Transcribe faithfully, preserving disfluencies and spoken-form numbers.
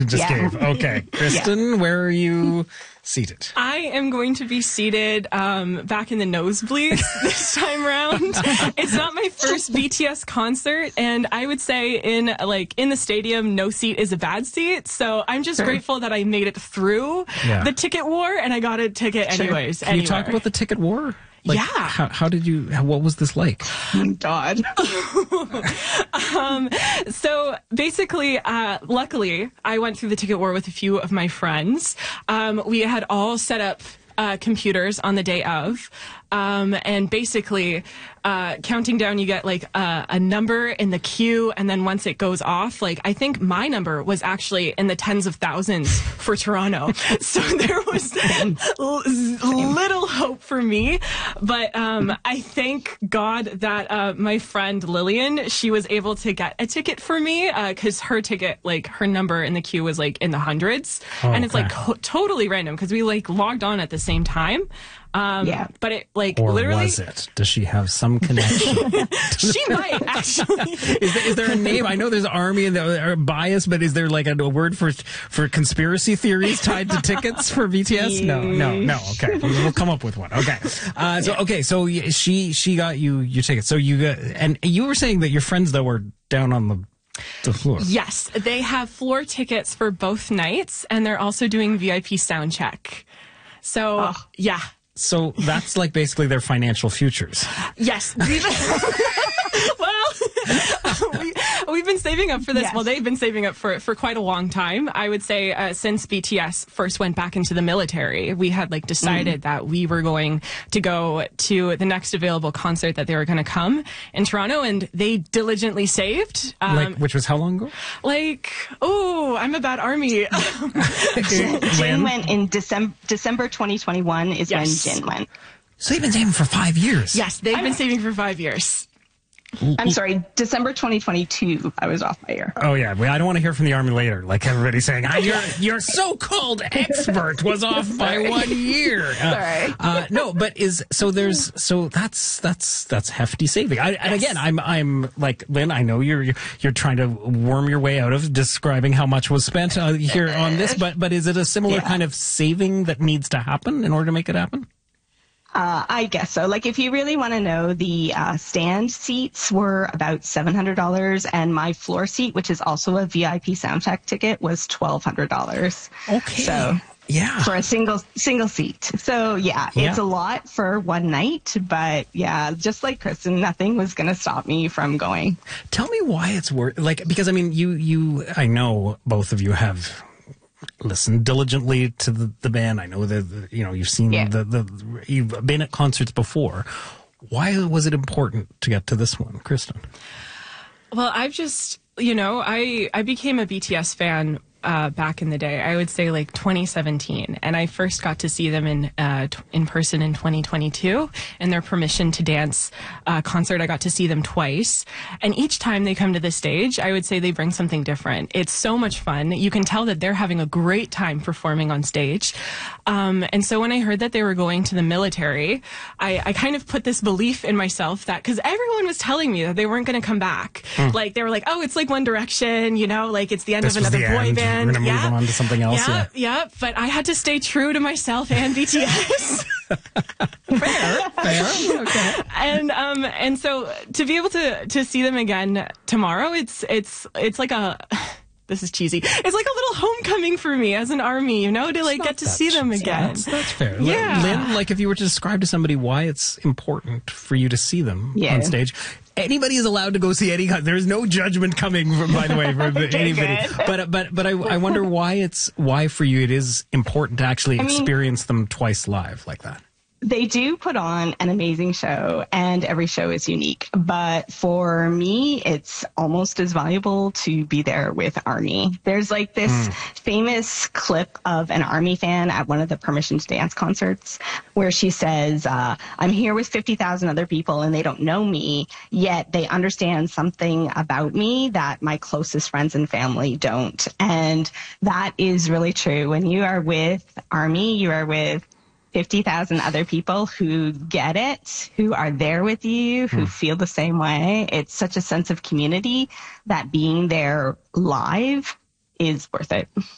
Just Yeah. gave. Okay. Kristen, where are you seated? I am going to be seated um, back in the nosebleeds this time around. It's not my first B T S concert, and I would say in like in the stadium, no seat is a bad seat. So I'm just Sure. grateful that I made it through Yeah. the ticket war, and I got a ticket Sure. anyways. Can you talk about the ticket war? Like, Yeah. How, how did you, how, what was this like? Oh, God. Um, so basically, uh, luckily, I went through the ticket war with a few of my friends. Um, we had all set up uh, computers on the day of. Um, and basically, uh, counting down, you get like uh, a number in the queue, and then once it goes off, like I think my number was actually in the tens of thousands for Toronto. So there was l- little hope for me, but um, I thank God that uh, my friend Lillian, she was able to get a ticket for me because uh, her ticket, like her number in the queue was like in the hundreds, Oh, and it's okay. like co- totally random because we like logged on at the same time. Um, Yeah. But it like Or literally, was it? Does she have some connection? she might actually. Is there, is there a name? I know there's Army and there are bias, but is there like a, a word for for conspiracy theories tied to tickets for B T S? No, no, no. Okay, we'll come up with one. Okay, uh, so okay, so y- she she got you your tickets. So you got, and you were saying that your friends though were down on the the floor. Yes, they have floor tickets for both nights, and they're also doing V I P sound check. So Oh. yeah. So that's like basically their financial futures. Yes. We've, well, we, we've been saving up for this. Yes. Well, they've been saving up for for quite a long time. I would say uh, since B T S first went back into the military, we had like decided Mm. that we were going to go to the next available concert that they were going to come in Toronto, and they diligently saved. Um, Like, which was how long ago? like, oh, I'm a bad army. Jin When? went in December, December twenty twenty-one is Yes. when Jin went. So you've been saving for five years. Yes, they've been saving for five years. I'm sorry, December twenty twenty-two. I was off my ear. Oh yeah, well, I don't want to hear from the Army later. Like everybody saying, ah, your your so-called expert was off by one year. Uh, Sorry. uh, no, but is so there's so that's that's that's hefty saving. I, and again, I'm I'm like Lynn. I know you're you're trying to worm your way out of describing how much was spent uh, here on this, but but is it a similar Yeah. kind of saving that needs to happen in order to make it happen? Uh, I guess so. Like, if you really want to know, the uh, stand seats were about seven hundred dollars, and my floor seat, which is also a V I P soundcheck ticket, was twelve hundred dollars. Okay. So Yeah. for a single single seat. So yeah, Yeah. it's a lot for one night, but yeah, just like Kristen, nothing was going to stop me from going. Tell me why it's worth, like, because I mean, you, you, I know both of you have listened diligently to the, the band. I know that, the- you know, you've seen Yeah. the, the, you've been at concerts before. Why was it important to get to this one, Kristen? Well, I've just, you know, I, I became a B T S fan uh, back in the day. I would say like twenty seventeen, and I first got to see them in uh, t- in person in twenty twenty-two in their Permission to Dance uh, concert. I got to see them twice, and each time they come to the stage, I would say they bring something different. It's so much fun. You can tell that they're having a great time performing on stage. Um, and so when I heard that they were going to the military, I, I kind of put this belief in myself that, because everyone was telling me that they weren't going to come back. Like, they were like, oh, it's like One Direction, you know, like it's the end This of was another the boy end. band. We're gonna move yeah. on to something else. Yeah, yeah, but I had to stay true to myself and B T S. Fair, fair. Okay. and um and so to be able to to see them again tomorrow, it's it's it's like a this is cheesy. It's like a little homecoming for me as an army, you know, to like get to see them again. That's, that's fair. Yeah. Lynn, like if you were to describe to somebody why it's important for you to see them Yeah. on stage, anybody is allowed to go see any. There is no judgment coming, from, by the way, from Okay, anybody. good. But but but I, I wonder why it's why for you it is important to actually I mean- experience them twice live like that. They do put on an amazing show, and every show is unique. But for me, it's almost as valuable to be there with Army. There's like this Mm. famous clip of an Army fan at one of the Permission to Dance concerts where she says, uh, I'm here with fifty thousand other people and they don't know me, yet they understand something about me that my closest friends and family don't. And that is really true. When you are with Army, you are with fifty thousand other people who get it, who are there with you, who feel the same way. It's such a sense of community that being there live is worth it.